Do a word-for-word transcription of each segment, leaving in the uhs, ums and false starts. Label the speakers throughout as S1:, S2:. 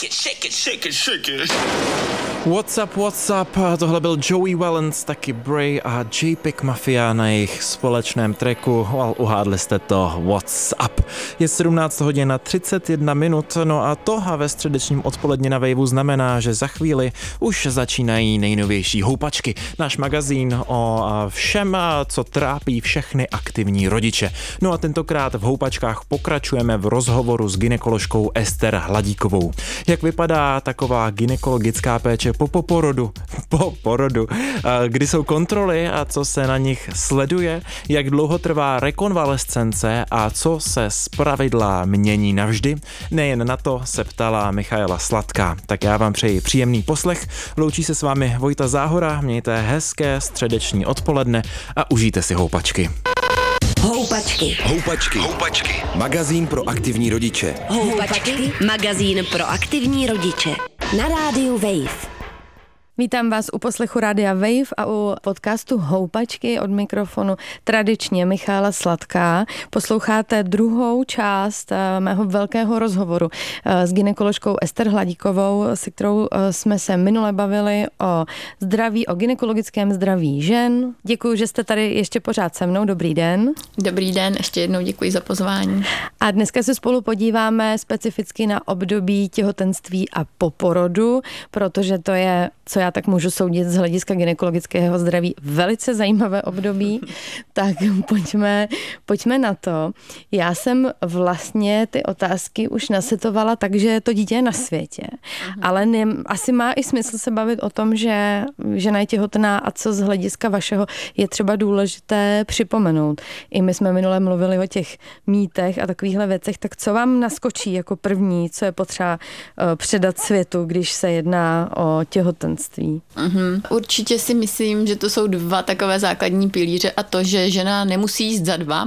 S1: it, shake it, shake it, shake it.
S2: What's up, what's up? Tohle byl Joey Wellens, taky Bray a JPEG Mafia na jejich společném tracku. Well, uhádli jste to, What's up? Je sedmnáct hodin a třicet jedna minut, no a to ve středečním odpoledni na Waveu znamená, že za chvíli už začínají nejnovější houpačky. Náš magazín o všem, co trápí všechny aktivní rodiče. No a tentokrát v houpačkách pokračujeme v rozhovoru s gynekoložkou Ester Hladíkovou. Jak vypadá taková gynekologická péče po poporodu, po porodu, kdy jsou kontroly a co se na nich sleduje, jak dlouho trvá rekonvalescence a co se zpravidla mění navždy. Nejen na to se ptala Michaela Sladká. Tak já vám přeji příjemný poslech. Loučí se s vámi Vojta Záhora, mějte hezké středeční odpoledne a užijte si houpačky.
S3: Houpačky.
S4: Houpačky. Houpačky. Magazín pro aktivní rodiče.
S3: Houpačky. Magazín pro aktivní rodiče. Na rádiu Wave.
S5: Vítám vás u poslechu Rádia Wave a u podcastu Houpačky, od mikrofonu tradičně Michaela Sladká. Posloucháte druhou část mého velkého rozhovoru s gynekoložkou Ester Hladíkovou, se kterou jsme se minule bavili o zdraví, o gynekologickém zdraví žen. Děkuji, že jste tady ještě pořád se mnou. Dobrý den.
S6: Dobrý den, ještě jednou děkuji za pozvání.
S5: A dneska se spolu podíváme specificky na období těhotenství a poporodu, protože to je, co já tak můžu soudit z hlediska gynekologického zdraví, velice zajímavé období. Tak pojďme, pojďme na to. Já jsem vlastně ty otázky už nasetovala tak, že to dítě je na světě. Aha. Ale ne, asi má i smysl se bavit o tom, že žena je těhotná a co z hlediska vašeho je třeba důležité připomenout. I my jsme minule mluvili o těch mýtech a takovýchhle věcech, tak co vám naskočí jako první, co je potřeba předat světu, když se jedná o těhotenství?
S6: Uhum. Určitě si myslím, že to jsou dva takové základní pilíře a to, že žena nemusí jíst za dva.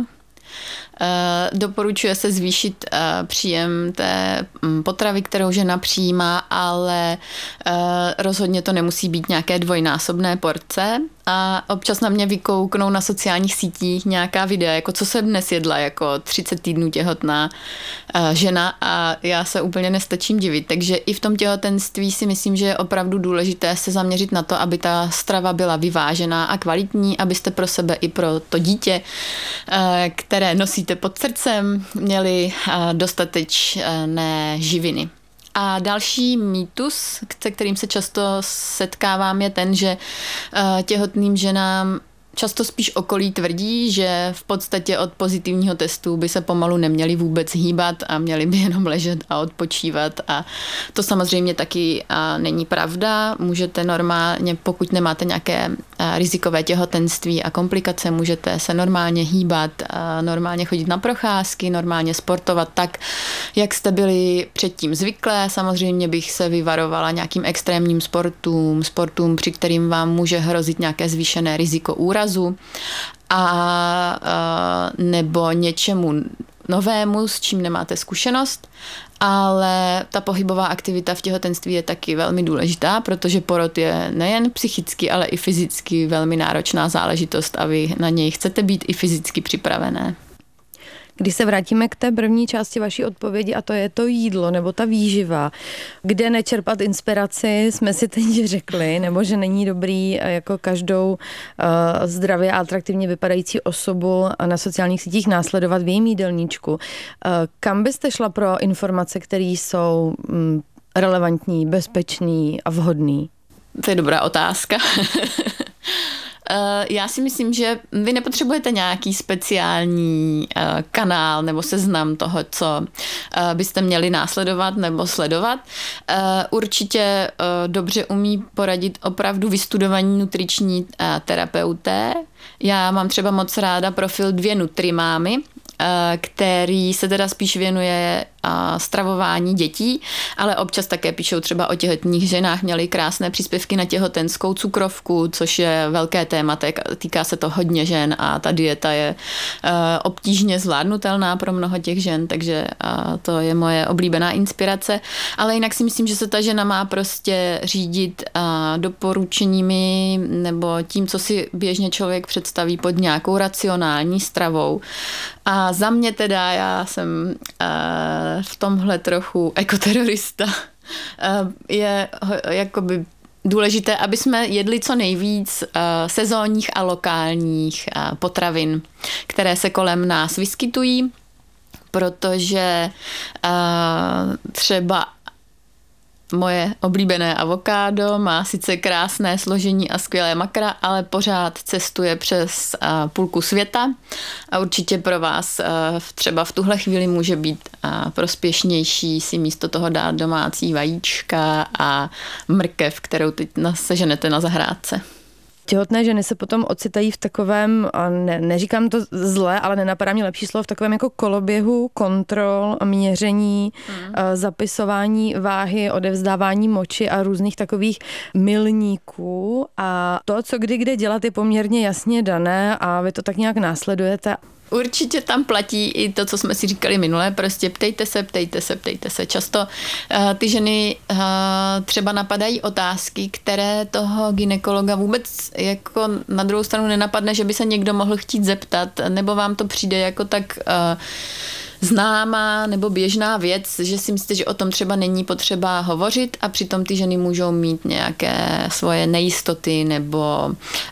S6: Uh, doporučuje se zvýšit uh, příjem té um, potravy, kterou žena přijímá, ale uh, rozhodně to nemusí být nějaké dvojnásobné porce. A občas na mě vykouknou na sociálních sítích nějaká videa, jako co jsem dnes jedla, jako třicet týdnů těhotná uh, žena a já se úplně nestačím divit. Takže i v tom těhotenství si myslím, že je opravdu důležité se zaměřit na to, aby ta strava byla vyvážená a kvalitní, abyste pro sebe i pro to dítě, uh, které nosíte pod srdcem, měli uh, dostatečné živiny. A další mýtus, se kterým se často setkávám, je ten, že uh, těhotným ženám často spíš okolí tvrdí, že v podstatě od pozitivního testu by se pomalu neměli vůbec hýbat a měli by jenom ležet a odpočívat a to samozřejmě taky není pravda. Můžete normálně, pokud nemáte nějaké rizikové těhotenství a komplikace, můžete se normálně hýbat, normálně chodit na procházky, normálně sportovat tak, jak jste byli předtím zvyklé. Samozřejmě bych se vyvarovala nějakým extrémním sportům, sportům, při kterým vám může hrozit nějaké zvýšené riziko úrazu a, a nebo něčemu novému, s čím nemáte zkušenost, ale ta pohybová aktivita v těhotenství je taky velmi důležitá, protože porod je nejen psychicky, ale i fyzicky velmi náročná záležitost a vy na něj chcete být i fyzicky připravené.
S5: Když se vrátíme k té první části vaší odpovědi, a to je to jídlo nebo ta výživa, kde nečerpat inspiraci, jsme si teď řekli, nebo že není dobrý jako každou uh, zdravě a atraktivně vypadající osobu na sociálních sítích následovat v jejím jídelníčku. Uh, kam byste šla pro informace, které jsou um, relevantní, bezpečný a vhodný?
S6: To je dobrá otázka. Já si myslím, že vy nepotřebujete nějaký speciální kanál nebo seznam toho, co byste měli následovat nebo sledovat. Určitě dobře umí poradit opravdu vystudovaní nutriční terapeuté. Já mám třeba moc ráda profil Dvě nutrimámy, který se teda spíš věnuje stravování dětí, ale občas také píšou třeba o těhotných ženách, měli krásné příspěvky na těhotenskou cukrovku, což je velké téma, týká se to hodně žen a ta dieta je obtížně zvládnutelná pro mnoho těch žen, takže to je moje oblíbená inspirace, ale jinak si myslím, že se ta žena má prostě řídit doporučeními nebo tím, co si běžně člověk představí pod nějakou racionální stravou. A za mě teda, já jsem v tomhle trochu ekoterorista, je jakoby důležité, aby jsme jedli co nejvíc sezónních a lokálních potravin, které se kolem nás vyskytují, protože třeba moje oblíbené avokádo má sice krásné složení a skvělé makra, ale pořád cestuje přes půlku světa a určitě pro vás třeba v tuhle chvíli může být prospěšnější si místo toho dát domácí vajíčka a mrkev, kterou teď seženete na zahrádce.
S5: Těhotné ženy se potom ocitají v takovém, a ne, neříkám to zle, ale nenapadá mě lepší slovo, v takovém jako koloběhu kontrol, měření, hmm. zapisování váhy, odevzdávání moči a různých takových milníků. A to, co kdy kde dělat, je poměrně jasně dané a vy to tak nějak následujete.
S6: Určitě tam platí i to, co jsme si říkali minule, prostě ptejte se, ptejte se, ptejte se. Často uh, ty ženy uh, třeba napadají otázky, které toho gynekologa vůbec jako na druhou stranu nenapadne, že by se někdo mohl chtít zeptat, nebo vám to přijde jako tak uh, známá nebo běžná věc, že si myslíte, že o tom třeba není potřeba hovořit a přitom ty ženy můžou mít nějaké svoje nejistoty nebo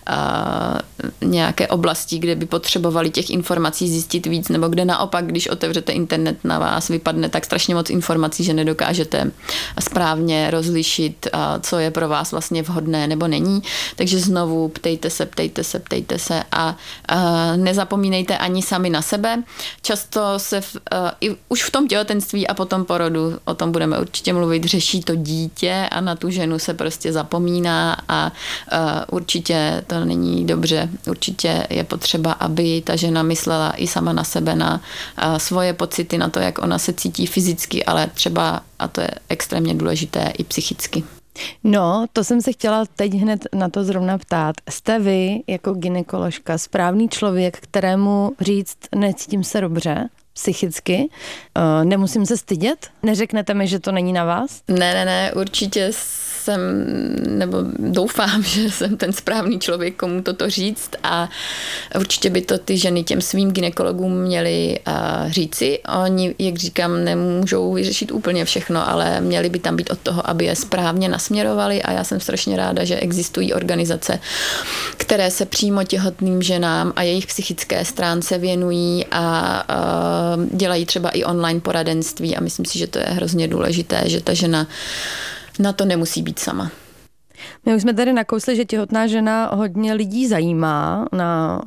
S6: uh, nějaké oblasti, kde by potřebovali těch informací zjistit víc, nebo kde naopak, když otevřete internet, na vás vypadne tak strašně moc informací, že nedokážete správně rozlišit, uh, co je pro vás vlastně vhodné nebo není. Takže znovu ptejte se, ptejte se, ptejte se a uh, nezapomínejte ani sami na sebe. Často se v Uh, i už v tom těhotenství a potom porodu, o tom budeme určitě mluvit, řeší to dítě a na tu ženu se prostě zapomíná a uh, určitě to není dobře. Určitě je potřeba, aby ta žena myslela i sama na sebe, na uh, svoje pocity, na to, jak ona se cítí fyzicky, ale třeba, a to je extrémně důležité, i psychicky.
S5: No, to jsem se chtěla teď hned na to zrovna ptát. Jste vy jako gynekoložka správný člověk, kterému říct necítím se dobře psychicky, nemusím se stydět? Neřeknete mi, že to není na vás?
S6: Ne, ne, ne, určitě jsem, nebo doufám, že jsem ten správný člověk, komu toto říct a určitě by to ty ženy těm svým gynekologům měly uh, říci. Oni, jak říkám, nemůžou vyřešit úplně všechno, ale měli by tam být od toho, aby je správně nasměrovali a já jsem strašně ráda, že existují organizace, které se přímo těhotným ženám a jejich psychické stránce věnují a uh, dělají třeba i online poradenství a myslím si, že to je hrozně důležité, že ta žena na to nemusí být sama.
S5: My už jsme tady nakousli, že těhotná žena hodně lidí zajímá na,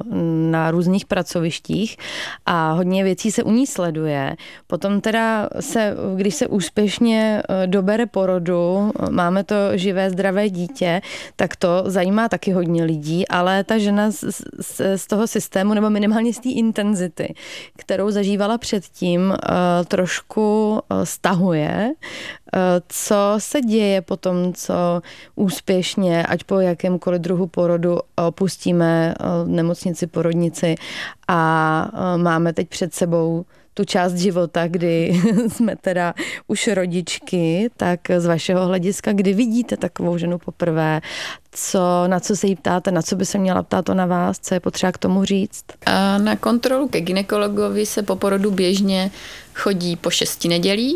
S5: na různých pracovištích a hodně věcí se u ní sleduje. Potom teda se, když se úspěšně dobere porodu, máme to živé, zdravé dítě, tak to zajímá taky hodně lidí, ale ta žena z, z, z toho systému, nebo minimálně z té intenzity, kterou zažívala předtím, trošku stahuje. Co se děje potom, co úspěšně, ať po jakémkoliv druhu porodu opustíme nemocnici, porodnici a máme teď před sebou tu část života, kdy jsme teda už rodičky, tak z vašeho hlediska, kdy vidíte takovou ženu poprvé, co, na co se jí ptáte, na co by se měla ptát ona vás, co je potřeba k tomu říct?
S6: A na kontrolu ke gynekologovi se po porodu běžně chodí po šesti nedělí,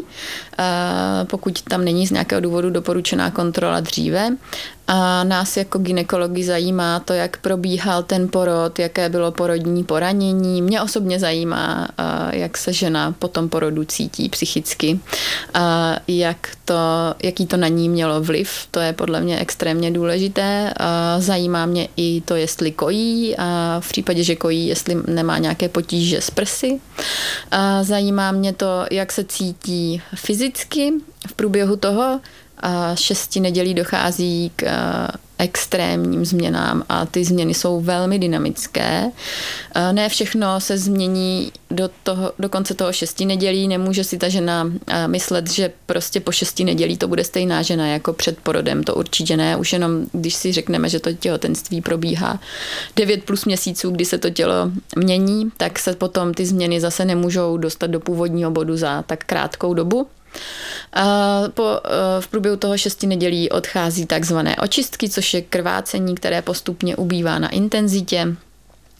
S6: pokud tam není z nějakého důvodu doporučená kontrola dříve. A nás jako gynekology zajímá to, jak probíhal ten porod, jaké bylo porodní poranění. Mě osobně zajímá, jak se žena po tom porodu cítí psychicky, jak to, jaký to na ní mělo vliv. To je podle mě extrémně důležité. Zajímá mě i to, jestli kojí, a v případě, že kojí, jestli nemá nějaké potíže s prsy. Zajímá mě to, jak se cítí fyzicky v průběhu toho. A šesti nedělí dochází k extrémním změnám a ty změny jsou velmi dynamické. Ne všechno se změní do, toho, do konce toho šesti nedělí. Nemůže si ta žena myslet, že prostě po šesti nedělí to bude stejná žena jako před porodem. To určitě ne. Už jenom, když si řekneme, že to těhotenství probíhá devět plus měsíců, kdy se to tělo mění, tak se potom ty změny zase nemůžou dostat do původního bodu za tak krátkou dobu. Po, v průběhu toho šesti nedělí odchází takzvané očistky, což je krvácení, které postupně ubývá na intenzitě.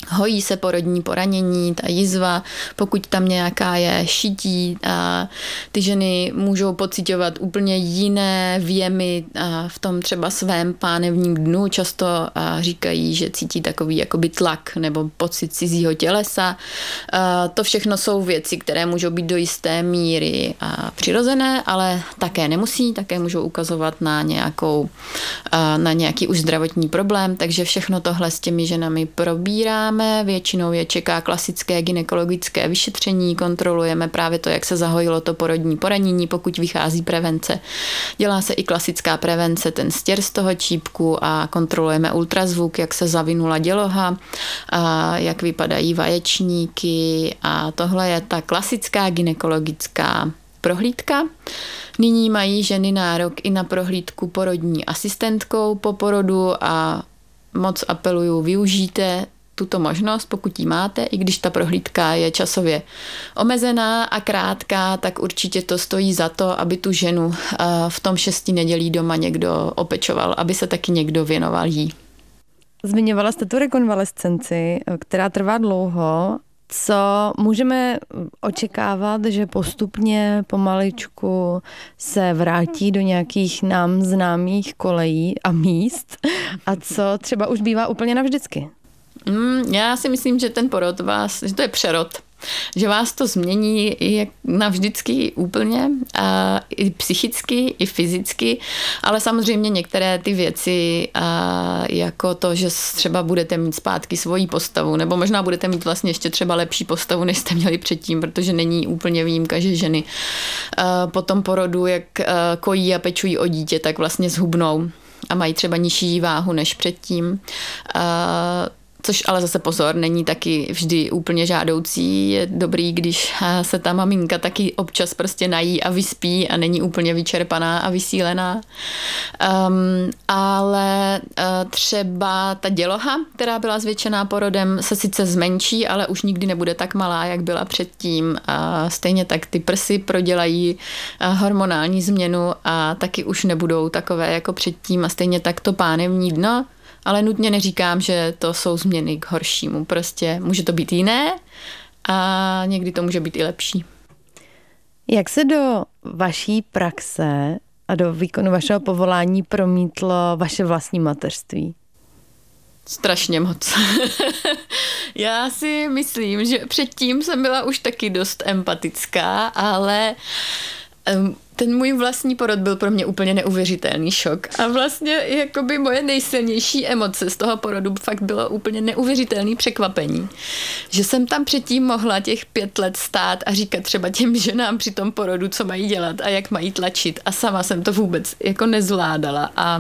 S6: Hojí se porodní poranění, ta jizva, pokud tam nějaká je, šití. A ty ženy můžou pociťovat úplně jiné věmy v tom třeba svém pánevním dnu. Často říkají, že cítí takový jakoby tlak nebo pocit cizího tělesa. A to všechno jsou věci, které můžou být do jisté míry přirozené, ale také nemusí, také můžou ukazovat na, nějakou, na nějaký už zdravotní problém, takže všechno tohle s těmi ženami probíráme. Většinou je čeká klasické gynekologické vyšetření, kontrolujeme právě to, jak se zahojilo to porodní poranění, pokud vychází prevence. Dělá se i klasická prevence, ten stěr z toho čípku a kontrolujeme ultrazvuk, jak se zavinula děloha, a jak vypadají vaječníky a tohle je ta klasická gynekologická prohlídka. Nyní mají ženy nárok i na prohlídku porodní asistentkou po porodu a moc apeluju, využijte tuto možnost, pokud ji máte, i když ta prohlídka je časově omezená a krátká, tak určitě to stojí za to, aby tu ženu v tom šesti nedělí doma někdo opečoval, aby se taky někdo věnoval jí.
S5: Zmiňovala jste tu rekonvalescenci, která trvá dlouho. Co můžeme očekávat, že postupně pomaličku se vrátí do nějakých nám známých kolejí a míst a co třeba už bývá úplně navždycky?
S6: Mm, já si myslím, že ten porod vás, že to je přerod, že vás to změní i navždycky úplně, a i psychicky, i fyzicky, ale samozřejmě některé ty věci, a jako to, že třeba budete mít zpátky svoji postavu, nebo možná budete mít vlastně ještě třeba lepší postavu, než jste měli předtím, protože není úplně výjimka, že ženy po tom porodu, jak kojí a pečují o dítě, tak vlastně zhubnou a mají třeba nižší váhu než předtím. Což ale zase pozor, není taky vždy úplně žádoucí. Je dobrý, když se ta maminka taky občas prostě nají a vyspí a není úplně vyčerpaná a vysílená. Um, ale uh, třeba ta děloha, která byla zvětšená porodem, se sice zmenší, ale už nikdy nebude tak malá, jak byla předtím. A stejně tak ty prsy prodělají hormonální změnu a taky už nebudou takové jako předtím. A stejně tak to pánevní dno. Ale nutně neříkám, že to jsou změny k horšímu. Prostě může to být jiné a někdy to může být i lepší.
S5: Jak se do vaší praxe a do výkonu vašeho povolání promítlo vaše vlastní mateřství?
S6: Strašně moc. Já si myslím, že předtím jsem byla už taky dost empatická, ale ten můj vlastní porod byl pro mě úplně neuvěřitelný šok. A vlastně jakoby moje nejsilnější emoce z toho porodu fakt bylo úplně neuvěřitelný překvapení. Že jsem tam předtím mohla těch pět let stát a říkat třeba těm ženám při tom porodu, co mají dělat a jak mají tlačit. A sama jsem to vůbec jako nezvládala. A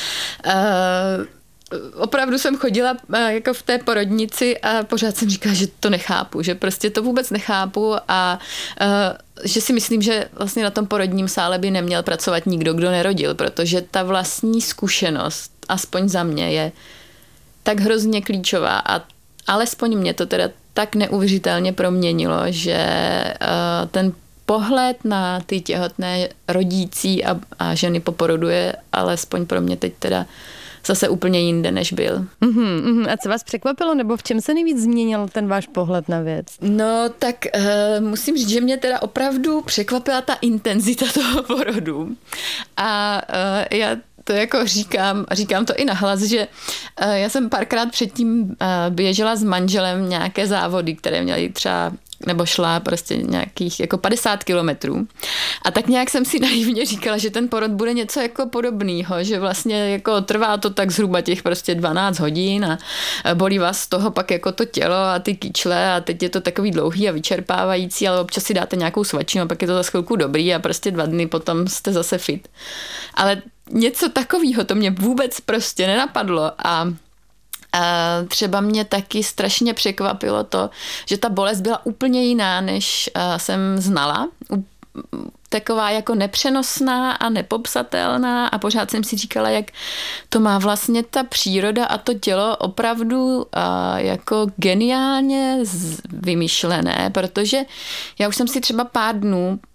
S6: uh, opravdu jsem chodila jako v té porodnici a pořád jsem říkala, že to nechápu, že prostě to vůbec nechápu a uh, že si myslím, že vlastně na tom porodním sále by neměl pracovat nikdo, kdo nerodil, protože ta vlastní zkušenost, aspoň za mě, je tak hrozně klíčová a alespoň mě to teda tak neuvěřitelně proměnilo, že uh, ten pohled na ty těhotné rodící a, a ženy po porodu je alespoň pro mě teď teda zase úplně jinde, než byl.
S5: Uhum, a co vás překvapilo, nebo v čem se nejvíc změnil ten váš pohled na věc?
S6: No, tak uh, musím říct, že mě teda opravdu překvapila ta intenzita toho porodu. A uh, já to jako říkám, říkám to i nahlas, že uh, já jsem párkrát předtím uh, běžela s manželem nějaké závody, které měly třeba nebo šla prostě nějakých jako padesát kilometrů. A tak nějak jsem si naivně říkala, že ten porod bude něco jako podobného, že vlastně jako trvá to tak zhruba těch prostě dvanáct hodin a bolí vás z toho pak jako to tělo a ty kyčle a teď je to takový dlouhý a vyčerpávající, ale občas si dáte nějakou svačinu a pak je to za chvilku dobrý a prostě dva dny potom jste zase fit. Ale něco takového to mě vůbec prostě nenapadlo a A třeba mě taky strašně překvapilo to, že ta bolest byla úplně jiná, než jsem znala. Taková jako nepřenosná a nepopsatelná a pořád jsem si říkala, jak to má vlastně ta příroda a to tělo opravdu jako geniálně vymyšlené, protože já už jsem si třeba pár dnů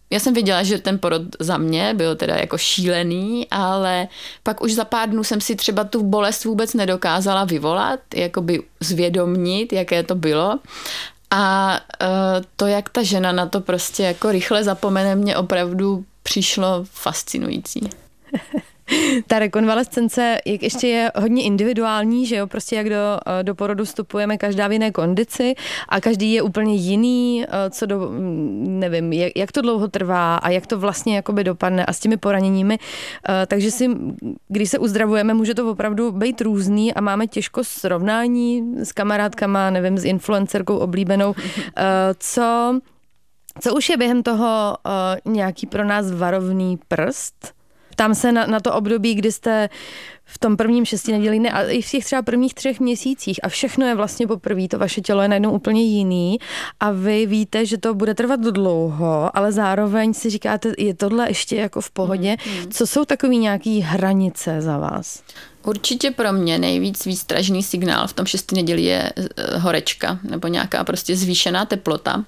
S6: já jsem věděla, že ten porod za mě byl teda jako šílený, ale pak už za pár dnů jsem si třeba tu bolest vůbec nedokázala vyvolat, jakoby zvědomnit, jaké to bylo. A to, jak ta žena na to prostě jako rychle zapomene, mě opravdu přišlo fascinující.
S5: Ta rekonvalescence ještě je hodně individuální, že jo, prostě jak do, do porodu vstupujeme každá v jiné kondici a každý je úplně jiný, co do, nevím, jak, jak to dlouho trvá a jak to vlastně jakoby dopadne a s těmi poraněními, takže si, když se uzdravujeme, může to opravdu být různý a máme těžko srovnání s kamarádkama, nevím, s influencerkou oblíbenou, co, co už je během toho nějaký pro nás varovný prst. Ptám se na, na to období, kdy jste v tom prvním šesti nedělí, ne, ale i v těch třeba prvních třech měsících a všechno je vlastně poprvé, to vaše tělo je najednou úplně jiný a vy víte, že to bude trvat dlouho, ale zároveň si říkáte, je tohle ještě jako v pohodě. Mm, mm. Co jsou takový nějaký hranice za vás?
S6: Určitě pro mě nejvíc výstražný signál v tom šesti nedělí je horečka nebo nějaká prostě zvýšená teplota,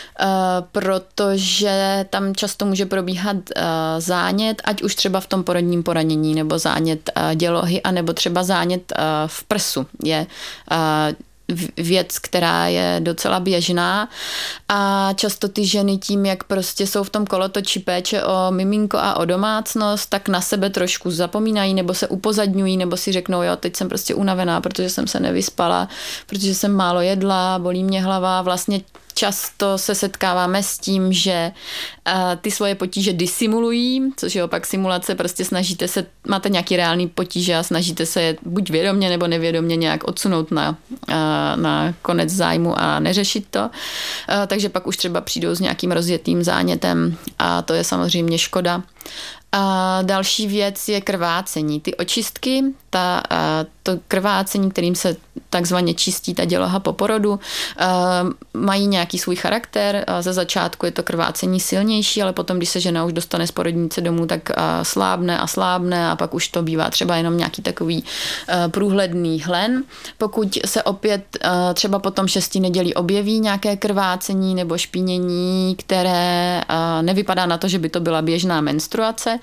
S6: protože tam často může probíhat zánět, ať už třeba v tom porodním poranění nebo zánět dělohy, anebo třeba zánět v prsu je věc, která je docela běžná a často ty ženy tím, jak prostě jsou v tom kolotoči péče o miminko a o domácnost, tak na sebe trošku zapomínají nebo se upozadňují nebo si řeknou, jo, teď jsem prostě unavená, protože jsem se nevyspala, protože jsem málo jedla, bolí mě hlava, vlastně často se setkáváme s tím, že uh, ty svoje potíže disimulují, což je opak simulace, prostě snažíte se, máte nějaký reálný potíže a snažíte se je buď vědomě nebo nevědomě nějak odsunout na, uh, na konec zájmu a neřešit to. Uh, takže pak už třeba přijdou s nějakým rozjetým zánětem a to je samozřejmě škoda. A další věc je krvácení. Ty očistky, ta, to krvácení, kterým se takzvaně čistí ta děloha po porodu, mají nějaký svůj charakter. Ze začátku je to krvácení silnější, ale potom, když se žena už dostane z porodnice domů, tak slábne a slábne a pak už to bývá třeba jenom nějaký takový průhledný hlen. Pokud se opět třeba potom šesti nedělí objeví nějaké krvácení nebo špínění, které nevypadá na to, že by to byla běžná menstruace,